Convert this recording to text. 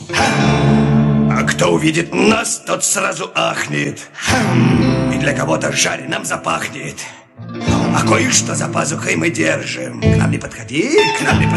А кто увидит нас, тот сразу ахнет. И для кого-то жареным запахнет. А кое-что за пазухой мы держим. К нам не подходи, к нам не подходи.